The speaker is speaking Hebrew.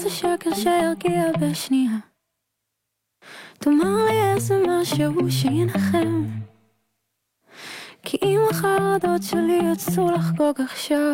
איזה שקר שירגיע בשנייה, תאמר לי איזה משהו שינחם, כי אם החרדות שלי יצאו לחגוג עכשיו,